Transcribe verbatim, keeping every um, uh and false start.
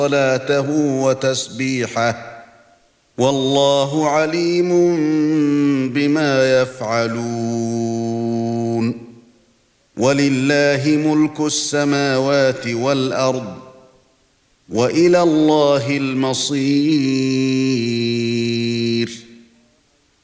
صلاته وتسبيحه والله عليم بما يفعلون ولله ملك السماوات والأرض وإلى الله المصير